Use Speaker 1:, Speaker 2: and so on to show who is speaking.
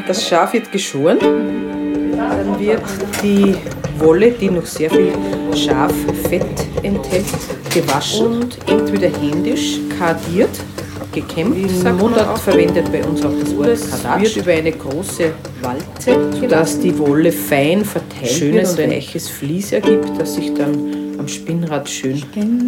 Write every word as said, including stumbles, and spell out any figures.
Speaker 1: Das Schaf wird geschoren. Dann wird die Wolle, die noch sehr viel Schaffett enthält, gewaschen und entweder händisch kardiert, gekämmt. Die Mutter verwendet bei uns auch das Wort Kardatsch. Es wird über eine große Walze, sodass die Wolle fein verteilt wird und ein weiches Vlies ergibt, das sich dann am Spinnrad schön